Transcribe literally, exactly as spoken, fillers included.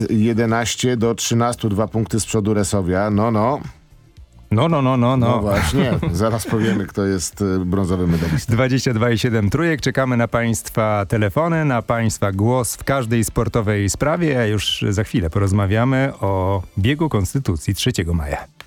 jedenaście do trzynastu, dwa punkty z przodu Resowia. No, no. No, no, no, no, No no. właśnie, zaraz powiemy, kto jest y, brązowy medalista. dwadzieścia dwa i siedem trójek. Czekamy na Państwa telefony, na Państwa głos w każdej sportowej sprawie, a już za chwilę porozmawiamy o biegu Konstytucji trzeciego maja.